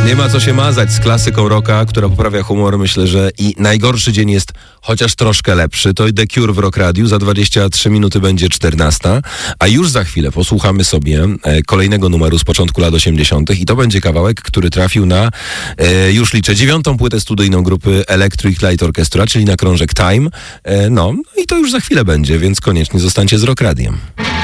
Nie ma co się mazać z klasyką rocka, która poprawia humor. Myślę, że i najgorszy dzień jest chociaż troszkę lepszy. To The Cure w Rock Radiu. Za 23 minuty będzie 14. A już za chwilę posłuchamy sobie kolejnego numeru z początku lat 80. I to będzie kawałek, który trafił na, już liczę, 9. płytę studyjną grupy Electric Light Orchestra, czyli na krążek Time. No i to już za chwilę będzie, więc koniecznie zostańcie z Rock Radiem.